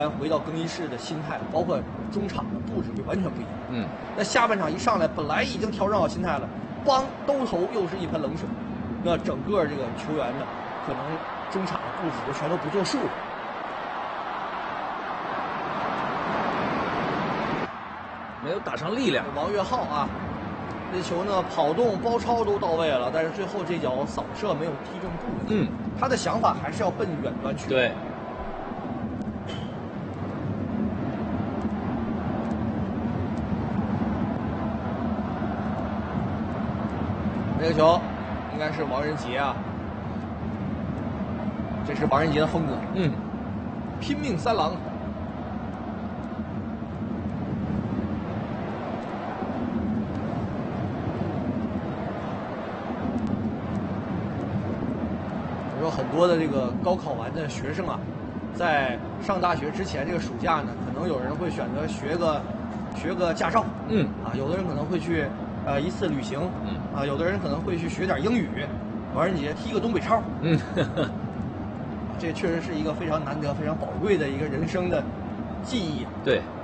回到更衣室的心态，包括中场的布置会完全不一样。那下半场一上来，本来已经调整好心态了，邦兜头又是一盆冷水，那整个这个球员呢，可能中场的布置就全都不作数了。 没有打上力量。 王岳浩啊，这球呢跑动、包抄都到位了，但是最后这脚扫射没有踢正步。他的想法还是要奔远端去。 对。 这个球应该是王仁杰啊，这是王仁杰的风格。拼命三郎。我说很多的这个高考完的学生啊，在上大学之前这个暑假呢，可能有人会选择学个驾照。有的人可能会去一次旅行。有的人可能会去学点英语。王仁杰踢个东北超。这确实是一个非常难得、非常宝贵的一个人生的记忆。 对。